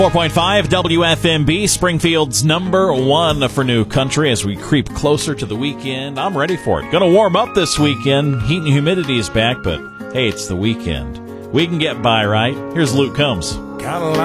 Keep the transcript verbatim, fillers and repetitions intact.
four point five W F M B, Springfield's number one for new country as we creep closer to the weekend. I'm ready for it. Going to warm up this weekend. Heat and humidity is back, but hey, it's the weekend. We can get by, right? Here's Luke Combs.